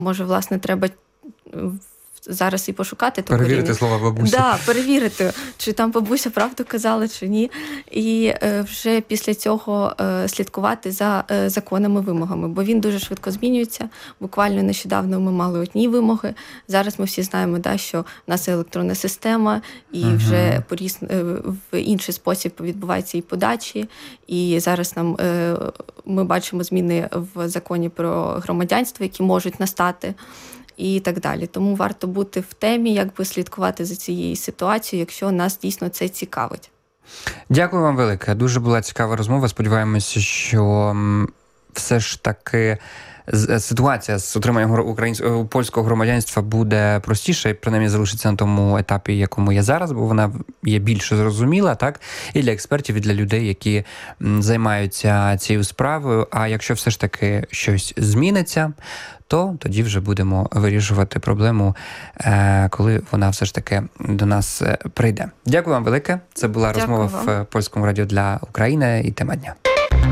Може, власне, треба зараз і пошукати таку перевірити лінію. слова бабусі. Да, перевірити, чи там бабуся правду казала, чи ні. І вже після цього слідкувати за законами, вимогами. Бо він дуже швидко змінюється. Буквально нещодавно ми мали одні вимоги. Зараз ми всі знаємо, що в нас є електронна система, і вже в інший спосіб відбувається і подачі. І зараз ми бачимо зміни в законі про громадянство, які можуть настати. І так далі. Тому варто бути в темі, слідкувати за цією ситуацією, якщо нас дійсно це цікавить. Дякую вам велике. Дуже була цікава розмова. Сподіваємося, що все ж таки ситуація з отриманням польського громадянства буде простіша і принаймні залишиться на тому етапі, якому є зараз, бо вона є більш зрозуміла, так? І для експертів, і для людей, які займаються цією справою. А якщо все ж таки щось зміниться, то тоді вже будемо вирішувати проблему, коли вона все ж таки до нас прийде. Дякую вам велике. Це була розмова в Польському радіо для України і тема дня.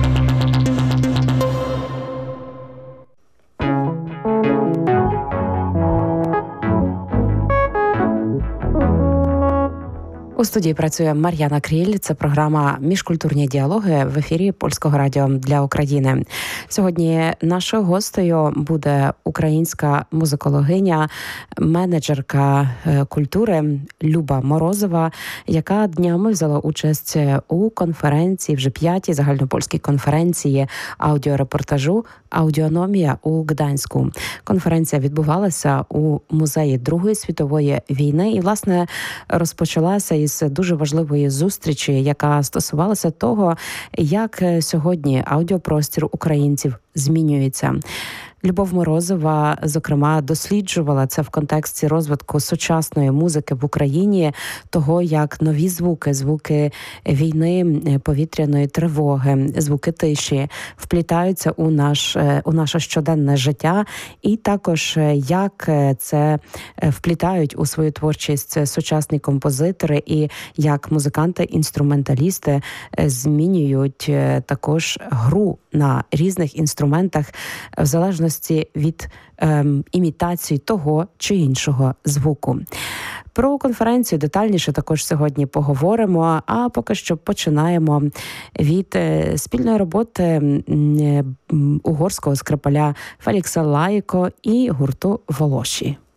У студії працює Мар'яна Кріль. Це програма «Міжкультурні діалоги» в ефірі Польського радіо для України. Сьогодні нашою гостею буде українська музикологиня, менеджерка культури Люба Морозова, яка днями взяла участь у конференції, вже 5-й загальнопольській конференції аудіорепортажу «Аудіономія» у Гданську. Конференція відбувалася у музеї Другої світової війни і, власне, розпочалася із дуже важливої зустрічі, яка стосувалася того, як сьогодні аудіопростір українців змінюється. Любов Морозова, зокрема, досліджувала це в контексті розвитку сучасної музики в Україні, того, як нові звуки війни, повітряної тривоги, звуки тиші вплітаються у наше щоденне життя, і також як це вплітають у свою творчість сучасні композитори, і як музиканти-інструменталісти змінюють також гру на різних інструментах в залежності від імітації того чи іншого звуку. Про конференцію детальніше також сьогодні поговоримо, а поки що починаємо від спільної роботи угорського скрипаля Фелікса Лаїко і гурту «Волоші».